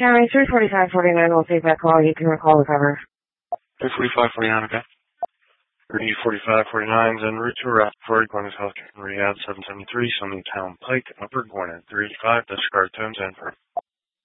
County 34549 will take that call. You can recall the cover. 34549, okay. 34549 is en route to Rappaport, Gwinnett Healthcare and Rehab 773, Summingtown Pike, Upper Gwinnett. 385, discard tones and for.